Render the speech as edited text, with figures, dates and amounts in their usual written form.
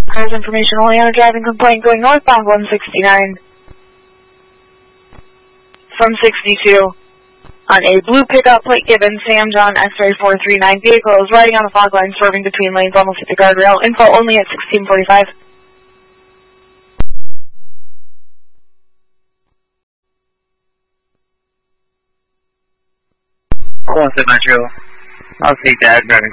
Cars information only on a driving complaint going northbound 169. From 62. On a blue pickup plate given Sam John X-ray 439 vehicle is riding on the fog line swerving between lanes almost at the guardrail. Info only at 1645. Metro. I'll take that driving